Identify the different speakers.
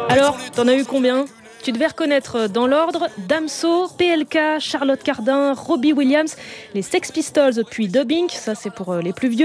Speaker 1: Alors, t'en as eu combien ? Tu devais reconnaître dans l'ordre Damso, PLK, Charlotte Cardin, Robbie Williams, les Sex Pistols puis Dubbing, ça c'est pour les plus vieux.